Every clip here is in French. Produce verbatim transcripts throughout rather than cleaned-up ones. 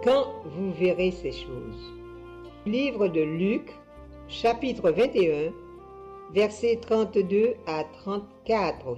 quand vous verrez ces choses. Livre de Luc, chapitre vingt et un, versets trente-deux à trente-quatre.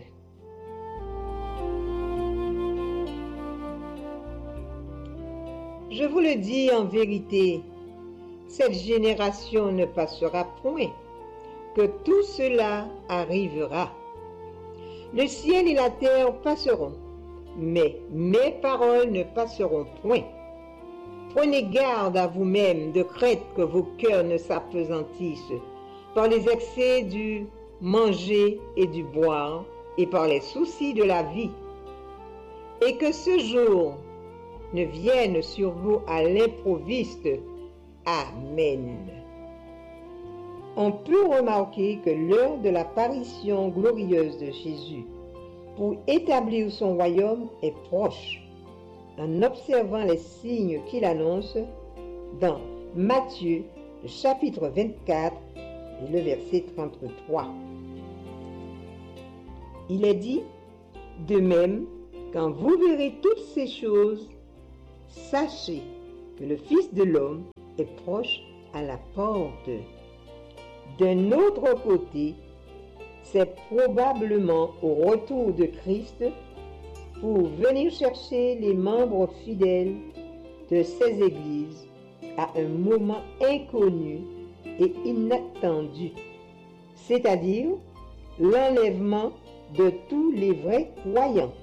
Je vous le dis en vérité, cette génération ne passera point, que tout cela arrivera. Le ciel et la terre passeront, mais mes paroles ne passeront point. Prenez garde à vous-même de crainte que vos cœurs ne s'apesantissent par les excès du manger et du boire et par les soucis de la vie, et que ce jour ne vienne sur vous à l'improviste. Amen. On peut remarquer que l'heure de l'apparition glorieuse de Jésus pour établir son royaume est proche, en observant les signes qu'il annonce dans Matthieu, le chapitre vingt-quatre et le verset trente-trois. Il est dit, de même, quand vous verrez toutes ces choses, sachez que le Fils de l'homme est proche à la porte. D'un autre côté, c'est probablement au retour de Christ pour venir chercher les membres fidèles de ces églises à un moment inconnu et inattendu, c'est-à-dire l'enlèvement de tous les vrais croyants.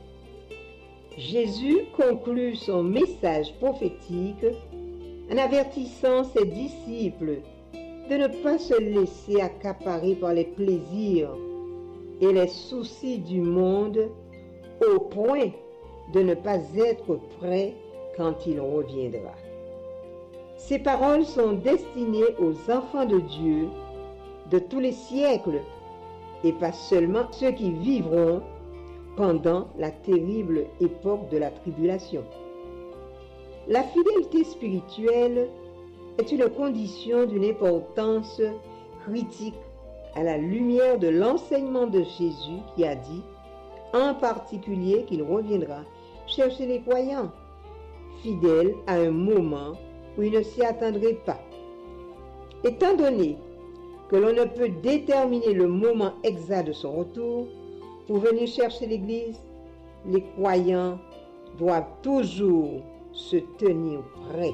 Jésus conclut son message prophétique en avertissant ses disciples de ne pas se laisser accaparer par les plaisirs et les soucis du monde au point de ne pas être prêt quand il reviendra. Ces paroles sont destinées aux enfants de Dieu de tous les siècles et pas seulement ceux qui vivront pendant la terrible époque de la tribulation. La fidélité spirituelle est une condition d'une importance critique à la lumière de l'enseignement de Jésus qui a dit, en particulier, qu'il reviendra chercher les croyants, fidèles à un moment où ils ne s'y attendraient pas. Étant donné que l'on ne peut déterminer le moment exact de son retour, pour venir chercher l'Église, les croyants doivent toujours se tenir prêts.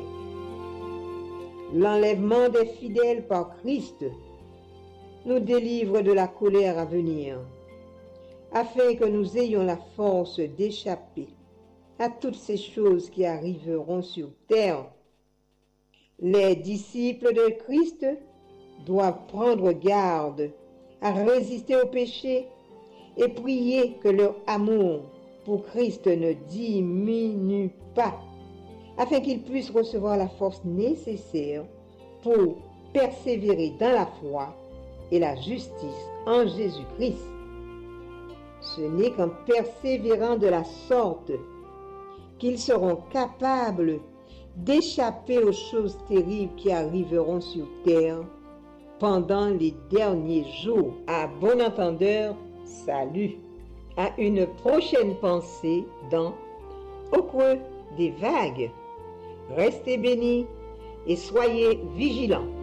L'enlèvement des fidèles par Christ nous délivre de la colère à venir, afin que nous ayons la force d'échapper à toutes ces choses qui arriveront sur terre. Les disciples de Christ doivent prendre garde à résister au péché et prier que leur amour pour Christ ne diminue pas, afin qu'ils puissent recevoir la force nécessaire pour persévérer dans la foi et la justice en Jésus-Christ. Ce n'est qu'en persévérant de la sorte qu'ils seront capables d'échapper aux choses terribles qui arriveront sur terre pendant les derniers jours. À bon entendeur, salut. À une prochaine pensée dans Au creux des vagues. Restez bénis et soyez vigilants.